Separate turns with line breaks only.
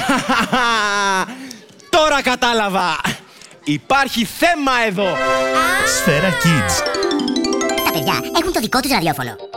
Τώρα κατάλαβα! Υπάρχει θέμα εδώ!
Σφαίρα Kids.
Τα παιδιά έχουν το δικό τους ραδιόφωνο.